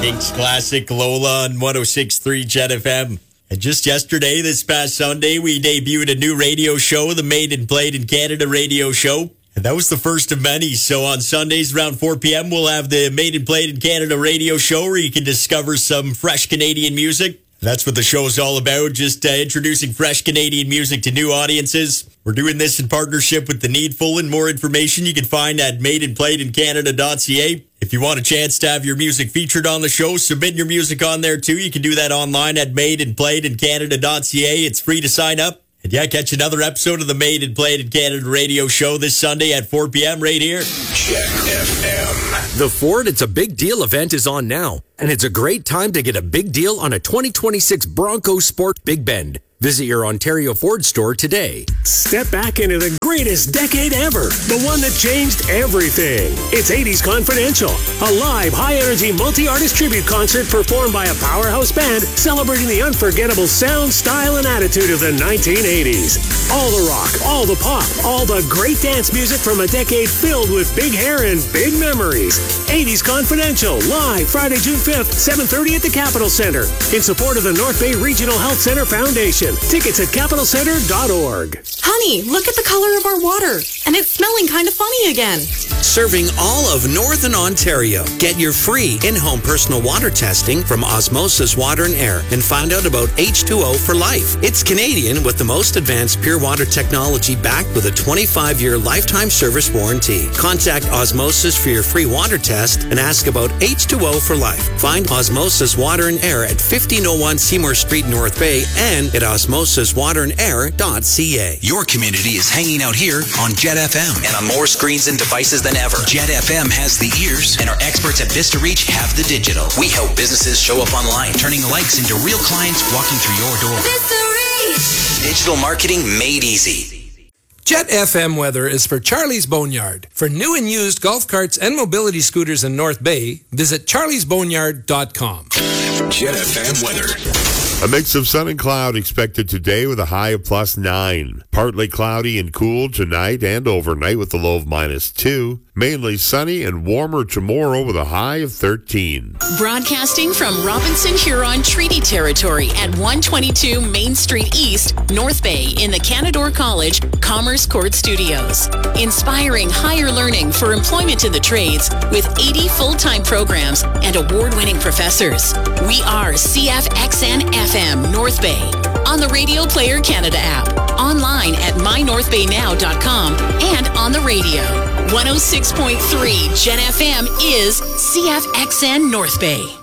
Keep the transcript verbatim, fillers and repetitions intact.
Kinks classic Lola on one oh six point three Jet F M. And just yesterday, this past Sunday, we debuted a new radio show, the Made and Played in Canada radio show. And that was the first of many. So on Sundays around four p.m., we'll have the Made and Played in Canada radio show where you can discover some fresh Canadian music. That's what the show is all about, just uh, introducing fresh Canadian music to new audiences. We're doing this in partnership with The Needful, and more information you can find at made and played in canada dot c a. If you want a chance to have your music featured on the show, submit your music on there too. You can do that online at made and played in canada dot c a. It's free to sign up. And yeah, catch another episode of the Made and Played in Canada radio show this Sunday at four p.m. right here. Jet F M. The Ford It's a Big Deal event is on now, and it's a great time to get a big deal on a twenty twenty-six Bronco Sport Big Bend. Visit your Ontario Ford store today. Step back into the greatest decade ever, the one that changed everything. It's eighties Confidential, a live, high-energy, multi-artist tribute concert performed by a powerhouse band celebrating the unforgettable sound, style, and attitude of the nineteen eighties. All the rock, all the pop, all the great dance music from a decade filled with big hair and big memories. eighties Confidential, live Friday, June fifth, seven thirty at the Capitol Center, in support of the North Bay Regional Health Center Foundation. Tickets at capital center dot org. Honey, look at the color of our water. And it's smelling kind of funny again. Serving all of Northern Ontario. Get your free in-home personal water testing from Osmosis Water and Air and find out about H two O for life. It's Canadian with the most advanced pure water technology backed with a twenty-five year lifetime service warranty. Contact Osmosis for your free water test and ask about H two O for life. Find Osmosis Water and Air at fifteen oh one Seymour Street, North Bay, and at osmosis water and air dot c a. Your community is hanging out here on Jet F M and on more screens and devices than ever. Jet F M has the ears, and our experts at Vista Reach have the digital. We help businesses show up online, turning likes into real clients walking through your door. Vista Reach! Digital marketing made easy. Jet F M weather is for Charlie's Boneyard. For new and used golf carts and mobility scooters in North Bay, visit charlies boneyard dot com. Jet F M weather. A mix of sun and cloud expected today with a high of plus nine. Partly cloudy and cool tonight and overnight with a low of minus two. Mainly sunny and warmer tomorrow with a high of thirteen. Broadcasting from Robinson Huron Treaty Territory at one twenty-two Main Street East, North Bay in the Canadore College Commerce Court Studios. Inspiring higher learning for employment in the trades with eighty full-time programs and award-winning professors. We are C F X N F M North Bay on the Radio Player Canada app, online at my north bay now dot com, and on the radio. one oh six point three Jet F M is C F X N North Bay.